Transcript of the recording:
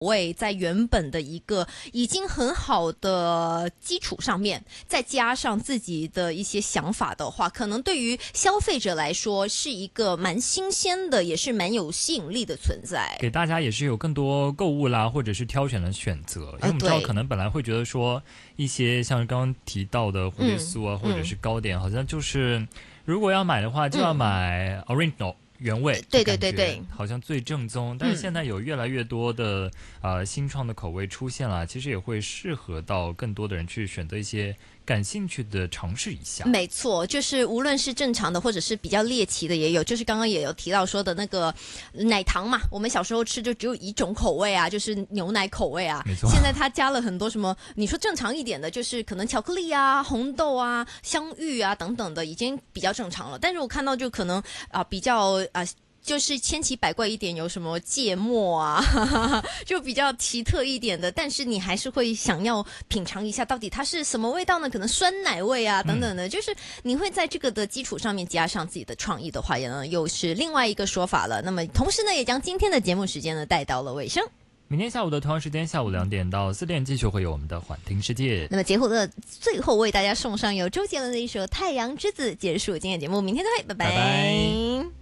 味在原本的一个已经很好的基础上面，再加上自己的一些想法的话，可能对于消费者来说是一个蛮新鲜的，也是蛮有吸引力的存在。 给大家也是有更多购物啦，或者是挑选的选择。因为我们知道，可能本来会觉得说一些像刚刚提到的蝴蝶酥啊，或者是糕点，好像就是如果要买的话，就要买 Original。原味， 对， 好像最正宗。但是现在有越来越多的新创的口味出现了，其实也会适合到更多的人去选择一些感兴趣的尝试一下。 没错，就是无论是正常的或者是比较猎奇的也有，就是刚刚也有提到说的那个奶糖嘛，我们小时候吃就只有一种口味啊，就是牛奶口味啊。 没错， 现在它加了很多什么，你说正常一点的，就是可能巧克力啊、红豆啊、香芋啊等等的，已经比较正常了。但是我看到就可能比较就是千奇百怪一点，有什么芥末啊，就比较奇特一点的，但是你还是会想要品尝一下，到底它是什么味道呢？可能酸奶味啊，等等的，就是你会在这个的基础上面加上自己的创意的话，又是另外一个说法了。那么同时呢，也将今天的节目时间呢带到了尾声。 明天下午的同样时间，下午2点到4点，继续会有我们的缓听世界。 那么节目的最后为大家送上由周杰伦的一首《太阳之子》，结束今天的节目，明天再会，拜拜。 拜拜。